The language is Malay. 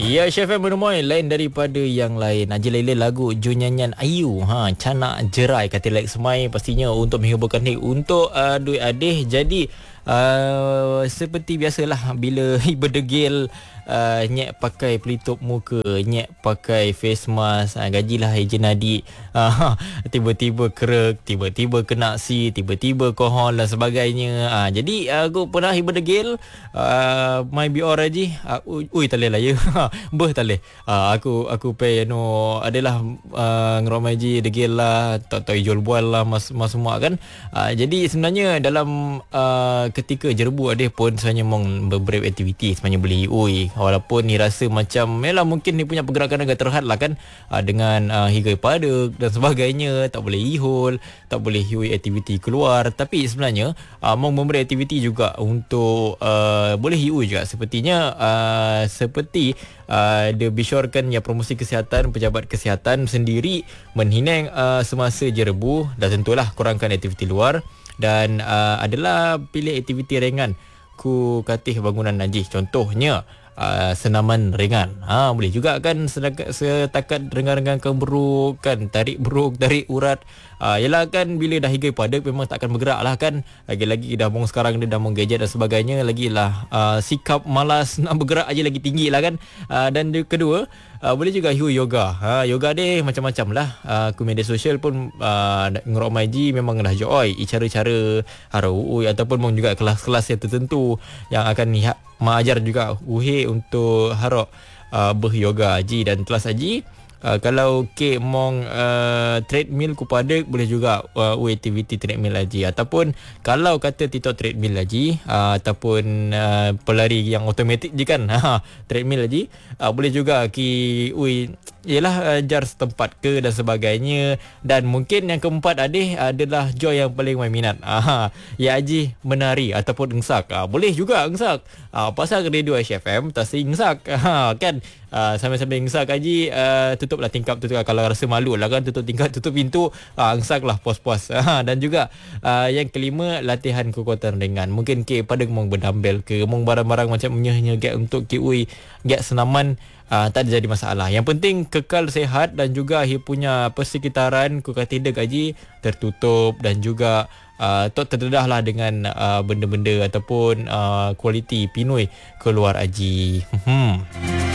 Ya, Chef M menemui lain daripada yang lain. Aja Laila lagu Junyanyan Ayu. Canak Jerai kata Lex Mai pastinya untuk menghiburkan ni untuk duit adih. Jadi seperti biasalah bila berdegil nyek pakai pelitup muka, nyek pakai face mask, gajilah ejen adik. Tiba-tiba kerek, tiba-tiba kena si, tiba-tiba kohol dan sebagainya. Jadi aku pernah berdegil my bior aji. Ui tak lah ya. Beh tak leh. Aku pay adalah ngeromai ji degil lah, tak tahu jual bual lah mas semua kan. Jadi sebenarnya dalam ketika jerbu ada pun sebenarnya mong beberapa aktiviti sebenarnya boleh ui, walaupun ni rasa macam yalah mungkin ni punya pergerakan agak terhad lah kan, dengan higai pada dan sebagainya, tak boleh ihol, tak boleh hui aktiviti keluar. Tapi sebenarnya mong memberi aktiviti juga untuk boleh hiu juga sepertinya seperti dia bisyorkan ya promosi kesihatan, pejabat kesihatan sendiri menhinang semasa jerbu, dan tentulah kurangkan aktiviti luar dan adalah pilih aktiviti ringan ku katih bangunan najis, contohnya senaman ringan. Boleh juga kan setakat rengang-rengang beruk kan, tarik beruk, tarik urat. Yalah kan bila dah higai padat memang tak akan bergerak lah kan. Lagi-lagi dah mong sekarang dia dah mong gadget dan sebagainya, lagi lah sikap malas nak bergerak aja lagi tinggi lah kan. Dan kedua, boleh juga hiu yoga. Yoga deh macam-macam lah. Ku media sosial pun ngerok maji memang dah joy cara-cara harau ataupun mong juga kelas-kelas yang tertentu yang akan mengajar juga untuk harok yoga haji dan kelas haji. Kalau ke mong treadmill ku pada boleh juga aktiviti treadmill haji, ataupun kalau kata TikTok treadmill haji ataupun pelari yang automatik je kan, treadmill haji boleh juga ki ialah ajar setempat ke dan sebagainya. Dan mungkin yang keempat adalah joy yang paling main minat, ya haji menari ataupun engsak. Boleh juga engsak, pasal radio HFM tasi engsak kan. Sambil-sambil engsak haji, tutuplah tingkap tu kalau rasa malu lah kan, tutup tingkap, tutup pintu, engsak lah puas-puas. Dan juga yang kelima, latihan kekuatan ringan. Mungkin ke pada mong berdambel ke mong barang-barang macam nyeh get untuk ke get senaman, tak ada jadi masalah. Yang penting kekal sehat dan juga punya persekitaran ku kata deg haji tertutup dan juga tak terdedah lah dengan benda-benda ataupun kualiti pinoi keluar haji.